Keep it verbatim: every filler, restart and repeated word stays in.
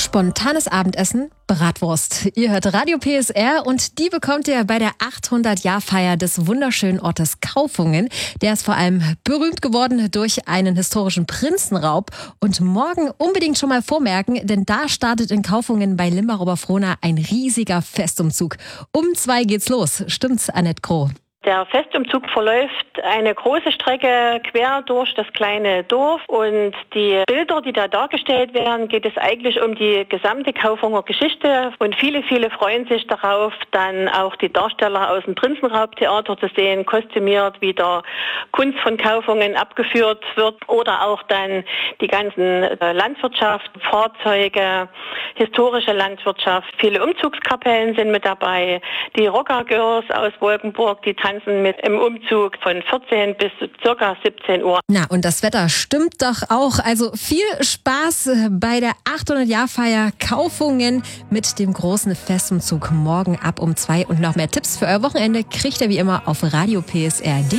Spontanes Abendessen, Bratwurst. Ihr hört Radio P S R und die bekommt ihr bei der achthundert-Jahr-Feier des wunderschönen Ortes Kaufungen. Der ist vor allem berühmt geworden durch einen historischen Prinzenraub. Und morgen unbedingt schon mal vormerken, denn da startet in Kaufungen bei Limbach-Oberfrohna ein riesiger Festumzug. Um zwei geht's los. Stimmt's, Annette Groh? Der Festumzug verläuft eine große Strecke quer durch das kleine Dorf und die Bilder, die da dargestellt werden, geht es eigentlich um die gesamte Kaufunger Geschichte und viele, viele freuen sich darauf, dann auch die Darsteller aus dem Prinzenraubtheater zu sehen, kostümiert, wie der Kunst von Kaufungen abgeführt wird oder auch dann die ganzen Landwirtschaft, Fahrzeuge, historische Landwirtschaft. Viele Umzugskapellen sind mit dabei, die Rocker Girls aus Wolkenburg, die tanzen mit im Umzug von vierzehn bis ca. siebzehn Uhr. Na, und das Wetter stimmt doch auch. Also viel Spaß bei der achthundert-Jahr-Feier Kaufungen mit dem großen Festumzug morgen ab um zwei. Und noch mehr Tipps für euer Wochenende kriegt ihr wie immer auf radio p s r punkt d e.